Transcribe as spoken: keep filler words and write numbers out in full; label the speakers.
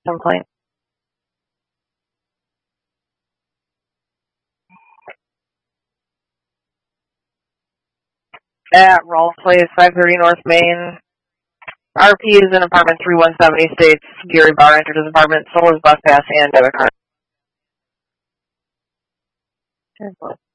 Speaker 1: complaint. At Rolf Place, five thirty North Main. R P is in apartment three one seven. He states Gary Barr entered his apartment, stole his bus pass and debit card.